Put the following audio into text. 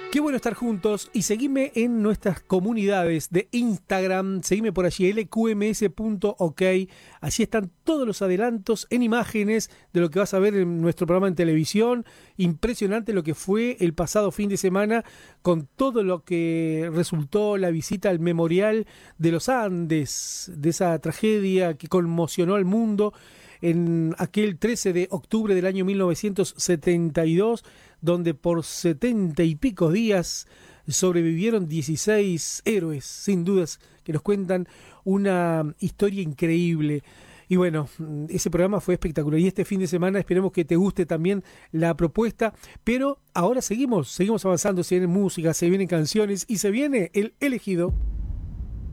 Qué bueno estar juntos y seguime en nuestras comunidades de Instagram, seguime por allí lqms.ok, allí están todos los adelantos en imágenes de lo que vas a ver en nuestro programa en televisión. Impresionante lo que fue el pasado fin de semana con todo lo que resultó la visita al Memorial de los Andes, de esa tragedia que conmocionó al mundo en aquel 13 de octubre del año 1972, donde por 70 y pico días sobrevivieron 16 héroes, sin dudas, que nos cuentan una historia increíble. Y bueno, ese programa fue espectacular. Y este fin de semana esperemos que te guste también la propuesta. Pero ahora seguimos avanzando. Se viene música, se vienen canciones y se viene el elegido.